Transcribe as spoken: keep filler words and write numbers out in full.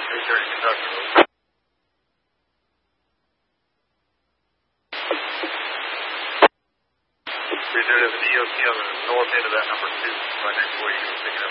three thirty conductor. three thirty of the D O T on the north end of that number two, right next to where you were picking up.